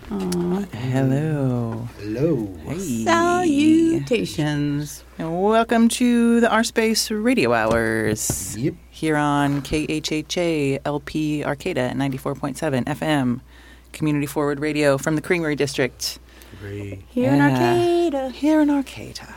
Hello. Hello. Hey. Salutations. And welcome to the R Space Radio Hours. Yep. Here on KHHA LP Arcata at 94.7 FM. Community Forward Radio from the Creamery District. Great. Here in Arcata. Here in Arcata.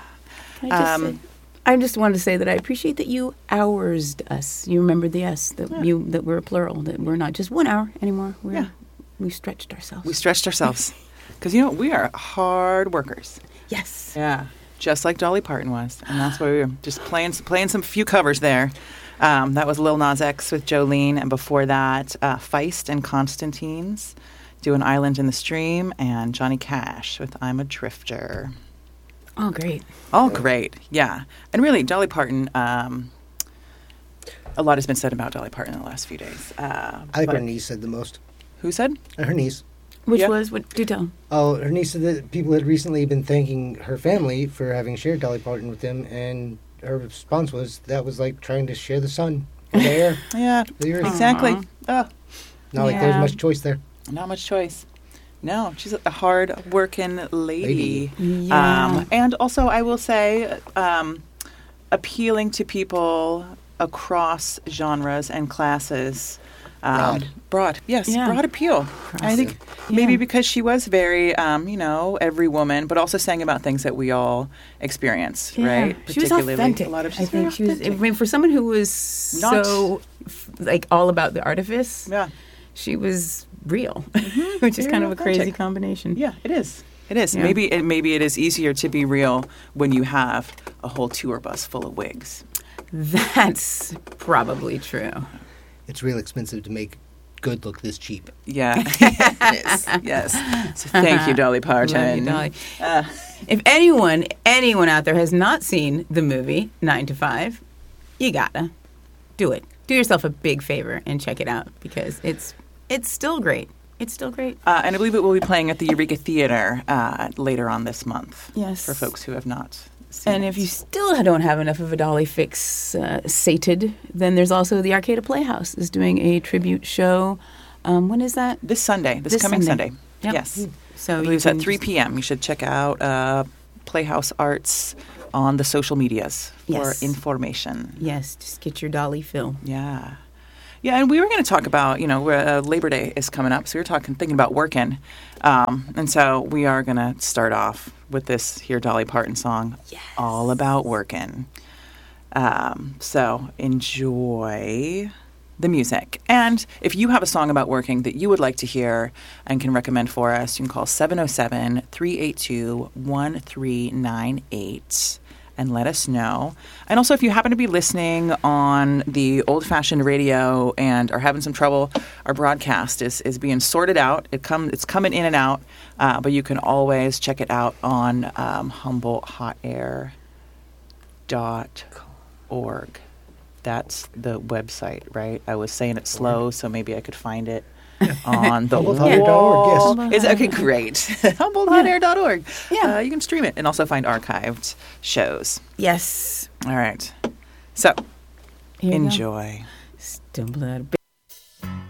I just wanted to say that I appreciate that you hoursed us. You remembered the S, that we're a plural, that we're not just 1 hour anymore. We stretched ourselves. We stretched ourselves. Because, you know, we are hard workers. Yes. Yeah. Just like Dolly Parton was. And that's why we were just playing some few covers there. That was Lil Nas X with Jolene. And before that, Feist and Constantine's doing Island in the Stream. And Johnny Cash with I'm a Drifter. Oh, great. Oh, great. Yeah. And really, Dolly Parton, a lot has been said about Dolly Parton in the last few days. I think her niece said the most. Who said? Her niece. Which was? What? Do tell. Oh, her niece said that people had recently been thanking her family for having shared Dolly Parton with them, and her response was that was like trying to share the sun, the air, Yeah, the earth. exactly. Oh, Not like there's much choice there. not much choice. No, she's a hard-working lady. Yeah. And also, I will say, appealing to people across genres and classes. Broad. Yes, Yeah. broad appeal. I think maybe Yeah. because she was very, every woman, but also sang about things that we all experience, right? She was authentic. I think she was. I mean, for someone who was like all about the artifice, Yeah. she was real, which is Very kind of a crazy authentic. combination. Yeah, it is. It is. Yeah. Maybe it is easier to be real when you have a whole tour bus full of wigs. That's probably true. It's real expensive to make good look this cheap. Yeah. It is. Yes. So thank you, Dolly Parton. Love you, Dolly. If anyone out there has not seen the movie 9 to 5, you gotta do it. Do yourself a big favor and check it out because it's still great. It's still great. And I believe it will be playing at the Eureka Theater later on this month. Yes. For folks who have not seen And it. if you still don't have enough of a Dolly fix sated, then there's also the Arcata Playhouse is doing a tribute show. When is that? This Sunday. This coming Sunday. Yep. Yes. So I believe it's at 3 p.m. You should check out Playhouse Arts on the social medias for Yes. information. Yes, just get your Dolly fill. Yeah. Yeah, and we were going to talk about, Labor Day is coming up, so we were thinking about working. And so we are going to start off with this here Dolly Parton song, all about working. So enjoy the music. And if you have a song about working that you would like to hear and can recommend for us, you can call 707-382-1398. And let us know. And also, if you happen to be listening on the old-fashioned radio and are having some trouble, our broadcast is being sorted out. It's coming in and out, but you can always check it out on HumboldHotAir.org. That's the website, right? I was saying it slow, so maybe I could find it on the HumboldHotAir.org, yes. Okay, great. HumboldHotAir.org. Yeah. You can stream it and also find archived shows. Yes. All right. So, Here you go. enjoy. Stumble out of bed.